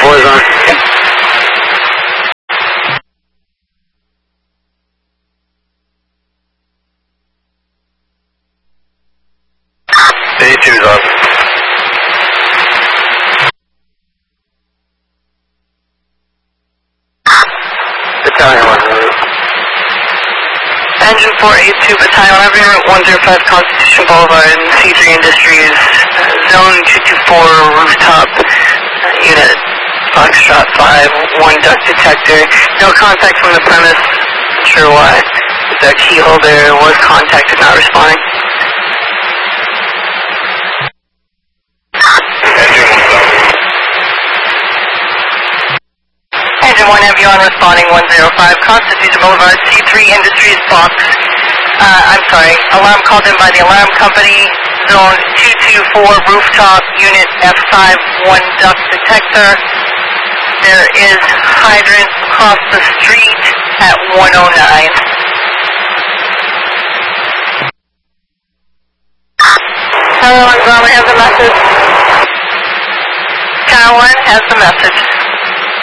4 is on. A2 is on. Battalion 1. Engine 482, Battalion 105 Constitution Boulevard, C3 Industries, Zone 224, rooftop, unit, Foxtrot 5, 1 duct detector. No contact from the premise, not sure why. The key holder was contacted, not responding. Engine 1 Avion responding 105, Constitution Boulevard, C3 Industries box. I'm sorry, alarm called in by the alarm company, zone 224, rooftop, unit F5, 1 duct detector. There is hydrant across the street at 109. Tower 1 Bravo has a message. Tower 1 has the message.